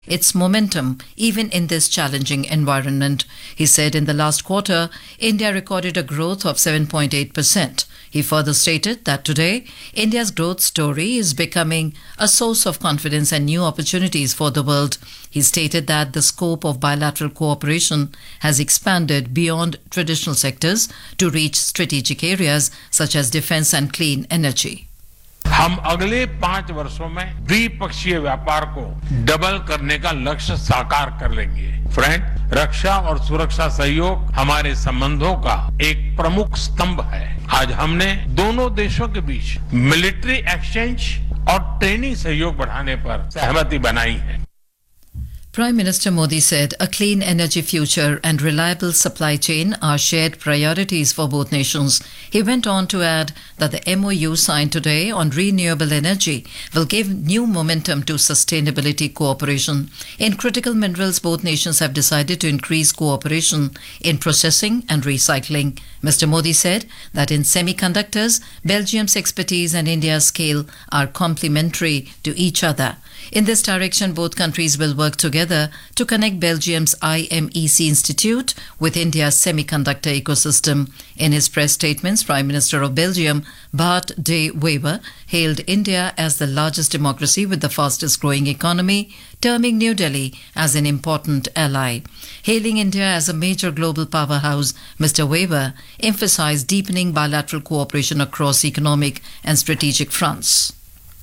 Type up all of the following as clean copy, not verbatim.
its momentum even in this challenging environment. He said in the last quarter, India recorded a growth of 7.8%. He further stated that today, India's growth story is becoming a source of confidence and new opportunities for the world. He stated that the scope of bilateral cooperation has expanded beyond traditional sectors to reach strategic areas such as defense and clean energy. हम अगले 5 वर्षों में द्विपक्षीय व्यापार को double करने का लक्ष्य साकार कर लेंगे। फ्रेंड, रक्षा और सुरक्षा सहयोग हमारे संबंधों का एक प्रमुख स्तंभ है। आज हमने दोनों देशों के बीच मिलिट्री एक्सचेंज और ट्रेनिंग सहयोग बढ़ाने पर सहमति बनाई है। Prime Minister Modi said a clean energy future and reliable supply chain are shared priorities for both nations. He went on to add that the MOU signed today on renewable energy will give new momentum to sustainability cooperation. In critical minerals, both nations have decided to increase cooperation in processing and recycling. Mr. Modi said that in semiconductors, Belgium's expertise and India's scale are complementary to each other. In this direction, both countries will work together to connect Belgium's IMEC Institute with India's semiconductor ecosystem. In his press statements, Prime Minister of Belgium, Bart de Wever, hailed India as the largest democracy with the fastest growing economy, terming New Delhi as an important ally. Hailing India as a major global powerhouse, Mr. Wever emphasized deepening bilateral cooperation across economic and strategic fronts.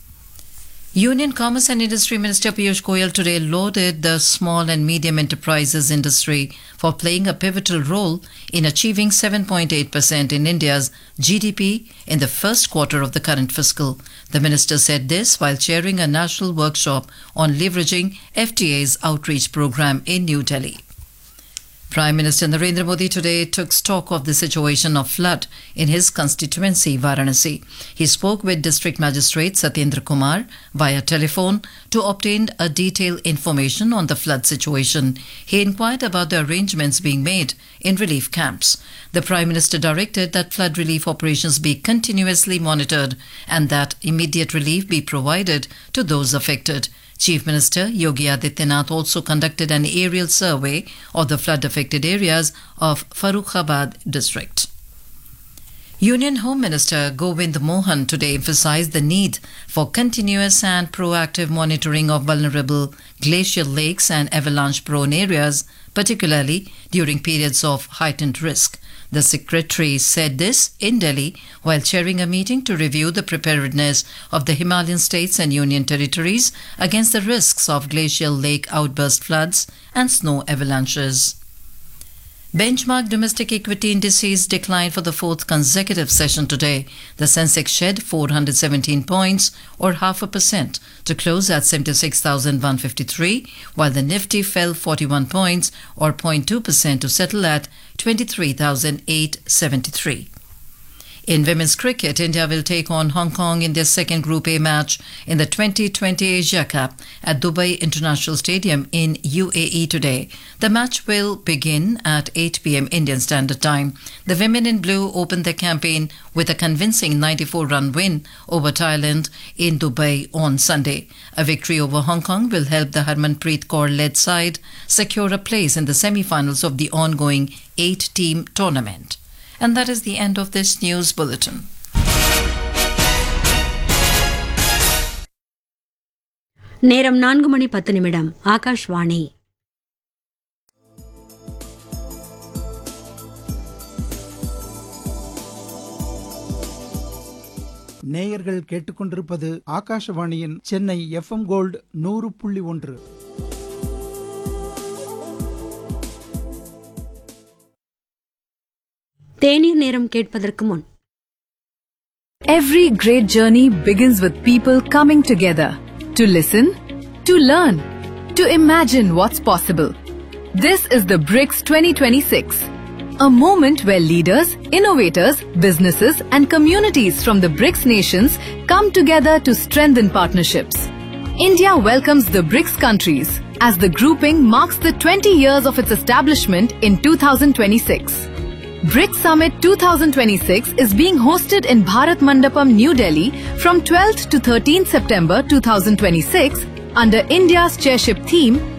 Union Commerce and Industry Minister Piyush Goyal today lauded the small and medium enterprises industry for playing a pivotal role in achieving 7.8% in India's GDP in the first quarter of the current fiscal. The minister said this while chairing a national workshop on leveraging FTA's outreach program in New Delhi. Prime Minister Narendra Modi today took stock of the situation of flood in his constituency, Varanasi. He spoke with District Magistrate Satyendra Kumar via telephone to obtain a detailed information on the flood situation. He inquired about the arrangements being made in relief camps. The Prime Minister directed that flood relief operations be continuously monitored and that immediate relief be provided to those affected. Chief Minister Yogi Adityanath also conducted an aerial survey of the flood-affected areas of Farrukhabad district. Union Home Minister Govind Mohan today emphasized the need for continuous and proactive monitoring of vulnerable glacial lakes and avalanche-prone areas, particularly during periods of heightened risk. The Secretary said this in Delhi while chairing a meeting to review the preparedness of the Himalayan states and union territories against the risks of glacial lake outburst floods and snow avalanches. Benchmark domestic equity indices declined for the fourth consecutive session today. The Sensex shed 417 points or 0.5% to close at 76,153, while the Nifty fell 41 points or 0.2% to settle at 23,873. In women's cricket, India will take on Hong Kong in their second Group A match in the 2020 Asia Cup at Dubai International Stadium in UAE today. The match will begin at 8 p.m. Indian Standard Time. The women in blue opened their campaign with a convincing 94-run win over Thailand in Dubai on Sunday. A victory over Hong Kong will help the Harmanpreet Kaur-led side secure a place in the semi-finals of the ongoing 8-team tournament. And that is the end of this news bulletin. நேரம் 4:10 ஆகாஷ்வாணி. நேயர்கள் கேட்டுக்கொண்டிருப்பது ஆகாஷவாணியின் Chennai FM gold 100.1. தேநீர் நேரம் கேட்பதற்கு முன் Every great journey begins with people coming together to listen, to learn, to imagine what's possible. This is the BRICS 2026, a moment where leaders, innovators, businesses and communities from the BRICS nations come together to strengthen partnerships. India welcomes the BRICS countries as the grouping marks the 20 years of its establishment in 2026. BRICS Summit 2026 is being hosted in Bharat Mandapam, New Delhi from 12th to 13th September 2026 Under India's chairship theme,